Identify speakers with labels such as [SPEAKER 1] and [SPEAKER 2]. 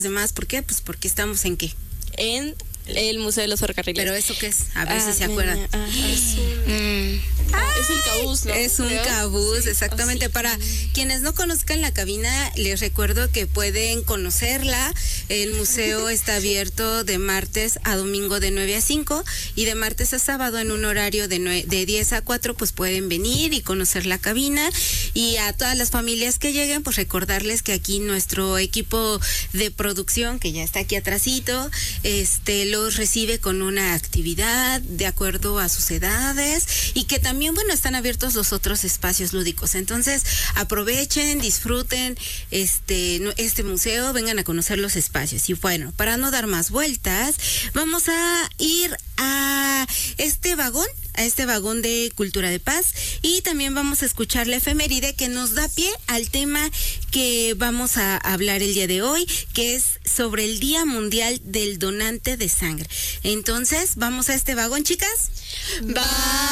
[SPEAKER 1] demás, ¿por qué? Pues porque estamos en ¿qué?
[SPEAKER 2] En el Museo de los Ferrocarriles.
[SPEAKER 1] ¿Pero eso qué es? A ver si se acuerdan.
[SPEAKER 2] Es el cabús, ¿no?
[SPEAKER 1] Es un cabús, exactamente. Para quienes no conozcan la cabina, les recuerdo que pueden conocerla. El museo está abierto de martes a domingo de 9 a 5 y de martes a sábado en un horario de 10 a 4, pues pueden venir y conocer la cabina. Y a todas las familias que lleguen, pues recordarles que aquí nuestro equipo de producción, que ya está aquí atrásito, los recibe con una actividad de acuerdo a sus edades y que también, bueno, están abiertos los otros espacios lúdicos. Entonces, aprovechen, disfruten este museo, vengan a conocer los espacios. Y bueno, para no dar más vueltas, vamos a ir a este vagón de Cultura de Paz, y también vamos a escuchar la efeméride que nos da pie al tema que vamos a hablar el día de hoy, que es sobre el Día Mundial del Donante de Sangre. Entonces, ¿vamos a este vagón, chicas?
[SPEAKER 2] ¡Vamos!